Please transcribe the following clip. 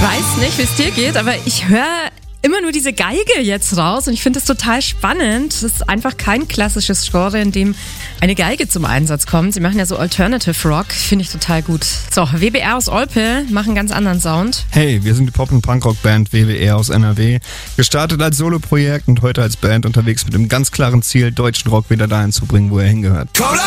weiß nicht, wie es dir geht, aber ich höre immer nur diese Geige jetzt raus und ich finde es total spannend. Das ist einfach kein klassisches Genre, in dem eine Geige zum Einsatz kommt. Sie machen ja so Alternative Rock, finde ich total gut. So, WBR aus Olpe machen einen ganz anderen Sound. Hey, wir sind die Pop- und Punkrock-Band WBR aus NRW. Gestartet als Soloprojekt und heute als Band unterwegs mit dem ganz klaren Ziel, deutschen Rock wieder dahin zu bringen, wo er hingehört.